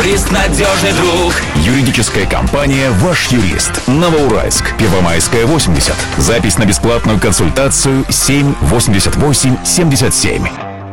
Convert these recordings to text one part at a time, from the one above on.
юрист, надежный друг. Юридическая компания «Ваш юрист». Новоуральск, Первомайская, 80. Запись на бесплатную консультацию 7 88 77.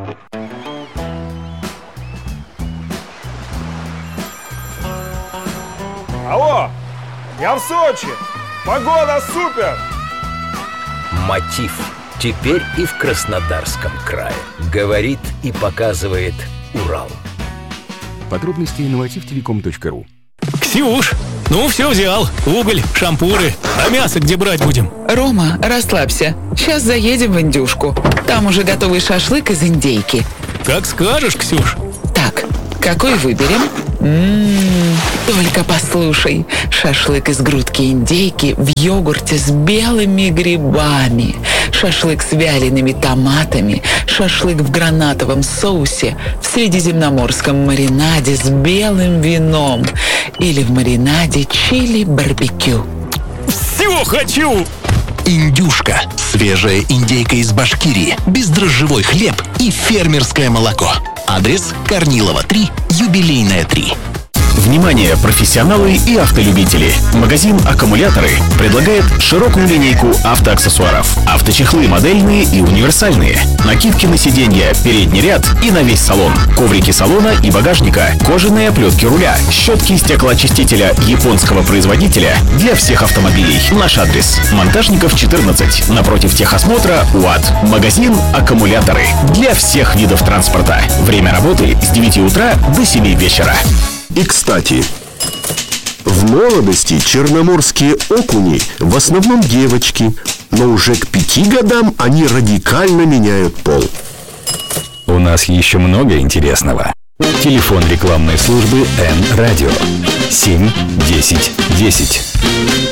Алло, я в Сочи. Погода супер. Мотив. Теперь и в Краснодарском крае. Говорит и показывает Урал. Подробности на motivtelecom.ru. Ксюш, ну все взял. Уголь, шампуры. А мясо где брать будем? Рома, расслабься. Сейчас заедем в индюшку. Там уже готовый шашлык из индейки. Как скажешь, Ксюш. Так, какой выберем? Только послушай. Шашлык из грудки индейки в йогурте с белыми грибами. Шашлык с вялеными томатами. Шашлык в гранатовом соусе. В средиземноморском маринаде с белым вином. Или в маринаде чили-барбекю. Все хочу! Индюшка. Свежая индейка из Башкирии. Бездрожжевой хлеб и фермерское молоко. Адрес: Корнилова, 3, Юбилейная, 3. Внимание, профессионалы и автолюбители! Магазин «Аккумуляторы» предлагает широкую линейку автоаксессуаров. Авточехлы модельные и универсальные. Накидки на сиденья, передний ряд и на весь салон. Коврики салона и багажника. Кожаные оплетки руля. Щетки стеклоочистителя японского производителя для всех автомобилей. Наш адрес: Монтажников, 14. Напротив техосмотра УАТ. Магазин «Аккумуляторы» для всех видов транспорта. Время работы с 9 утра до 7 вечера. И, кстати, в молодости черноморские окуни в основном девочки, но уже к 5 годам они радикально меняют пол. У нас еще много интересного. Телефон рекламной службы Н-Радио 7 10 10.